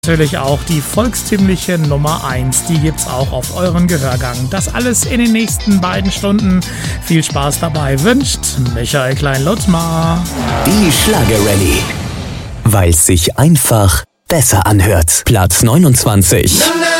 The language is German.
Natürlich auch die volkstümliche Nummer 1, die gibt's auch auf euren Gehörgang. Das alles in den nächsten beiden Stunden. Viel Spaß dabei wünscht Michael Klein-Luttmar. Die Schlager-Rallye. Weil es sich einfach besser anhört. Platz 29.